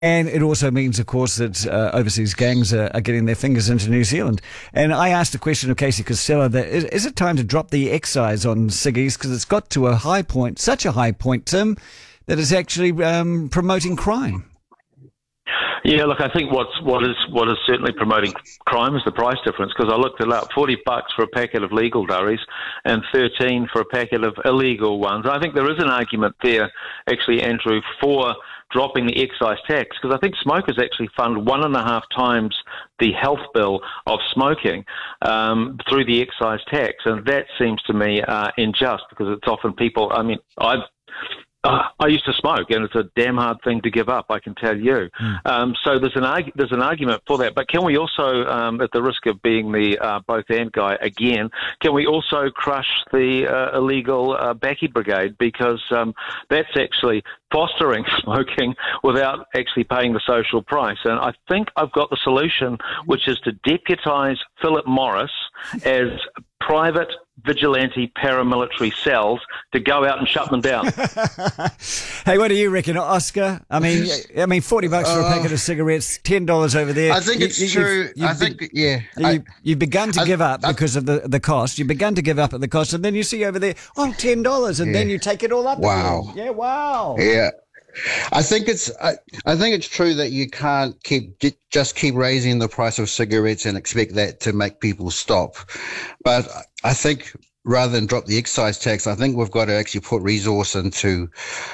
And it also means, of course, that overseas gangs are getting their fingers into New Zealand. And I asked the question of Casey Costello, that is it time to drop the excise on ciggies, because it's got to a high point, such a high point, Tim, that it's actually promoting crime? Yeah, look, I think what is certainly promoting crime is the price difference, because I looked it up, $40 for a packet of legal durries and $13 for a packet of illegal ones. I think there is an argument there, actually, Andrew, for dropping the excise tax, because I think smokers actually fund 1.5 times the health bill of smoking through the excise tax, and that seems to me unjust, because it's often people. I mean, I used to smoke, and it's a damn hard thing to give up, I can tell you. So there's an argument for that. But can we also, at the risk of being the both and guy again, can we also crush the illegal Baccy Brigade, because that's actually fostering smoking without actually paying the social price? And I think I've got the solution, which is to deputise Philip Morris as private vigilante paramilitary cells to go out and shut them down. Hey, what do you reckon, Oscar? I mean, $40 for a packet of cigarettes, $10 over there. I think it's true. You've begun to give up because of the cost. You've begun to give up at the cost, and then you see over there, $10, and then you take it all up. Wow. Again. Yeah, wow. Yeah. I think it's true that you can't just keep raising the price of cigarettes and expect that to make people stop. But I think rather than drop the excise tax, I think we've got to actually put resource into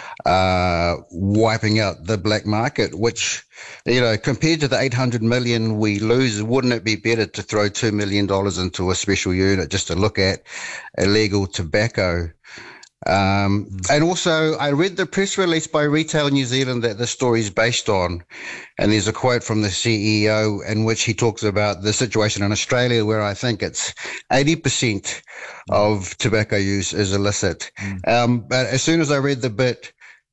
wiping out the black market, which, compared to the 800 million we lose, wouldn't it be better to throw $2 million into a special unit just to look at illegal tobacco? And also, I read the press release by Retail New Zealand that this story is based on, and there's a quote from the CEO in which he talks about the situation in Australia, where I think it's 80% of tobacco use is illicit. But as soon as I read the bit,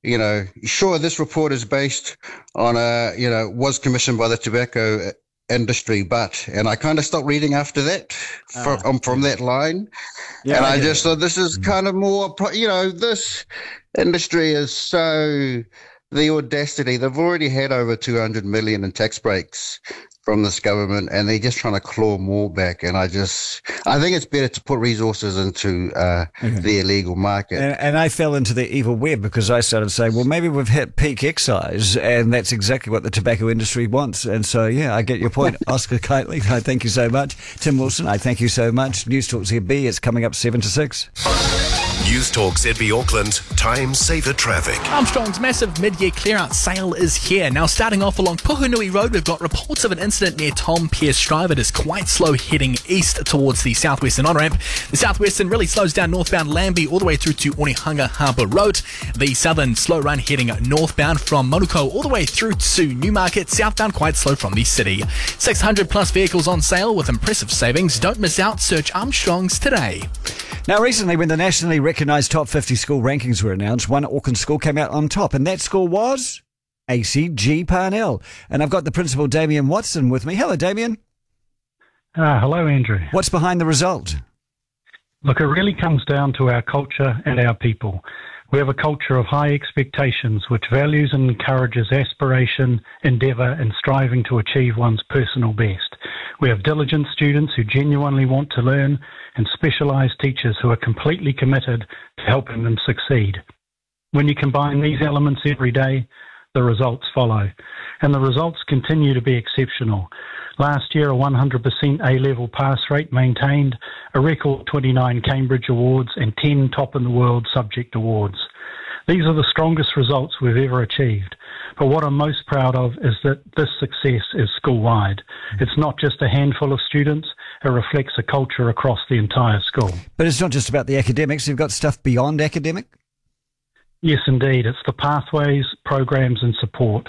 sure, this report is based on was commissioned by the tobacco industry, and I kind of stopped reading after that from that line. Yeah, and I just thought this is kind of more, this industry is so, the audacity, they've already had over 200 million in tax breaks from this government, and they're just trying to claw more back. And I think it's better to put resources into the illegal market. And I fell into the evil web, because I started saying, well, maybe we've hit peak excise, and that's exactly what the tobacco industry wants. And so, yeah, I get your point. Oscar Kitely, I thank you so much. Tim Wilson, I thank you so much. News Talk ZB, it's coming up 7 to 6. News Talk ZB Auckland, time saver traffic. Armstrong's massive mid-year clear-out sale is here. Now, starting off along Puhunui Road, we've got reports of an incident near Tom Pierce Drive. It is quite slow heading east towards the southwestern on-ramp. The southwestern really slows down northbound Lambie all the way through to Onehunga Harbour Road. The southern slow run heading northbound from Monoko all the way through to Newmarket. Southbound quite slow from the city. 600 plus vehicles on sale with impressive savings. Don't miss out. Search Armstrong's today. Now, recently, when the nationally recognised top 50 school rankings were announced, one Auckland school came out on top, and that school was ACG Parnell. And I've got the principal, Damien Watson, with me. Hello, Damien. Hello, Andrew. What's behind the result? Look, it really comes down to our culture and our people. We have a culture of high expectations which values and encourages aspiration, endeavour and striving to achieve one's personal best. We have diligent students who genuinely want to learn and specialised teachers who are completely committed to helping them succeed. When you combine these elements every day, the results follow. And the results continue to be exceptional. Last year, a 100% A-level pass rate maintained, a record 29 Cambridge Awards and 10 Top in the World subject awards. These are the strongest results we've ever achieved. But what I'm most proud of is that this success is school-wide. It's not just a handful of students, it reflects a culture across the entire school. But it's not just about the academics, you've got stuff beyond academic? Yes, indeed. It's the pathways, programs and support.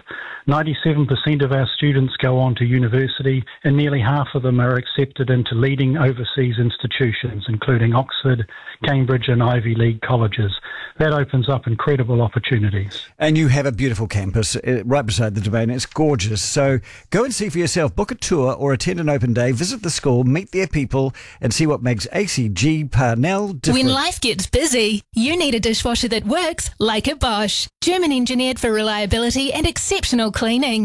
97% of our students go on to university, and nearly half of them are accepted into leading overseas institutions, including Oxford, Cambridge and Ivy League colleges. That opens up incredible opportunities. And you have a beautiful campus right beside the Domain. It's gorgeous. So go and see for yourself. Book a tour or attend an open day. Visit the school, meet their people and see what makes ACG Parnell different. When life gets busy, you need a dishwasher that works like a Bosch. German engineered for reliability and exceptional cleaning.